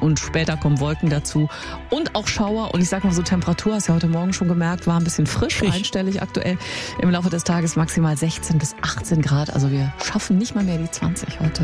und später kommen Wolken dazu und auch Schauer. Und ich sag mal so, Temperatur, hast du ja heute Morgen schon gemerkt, war ein bisschen frisch, einstellig aktuell. Im Laufe des Tages maximal 16 bis 18 Grad. Also wir schaffen nicht mal mehr die 20 heute.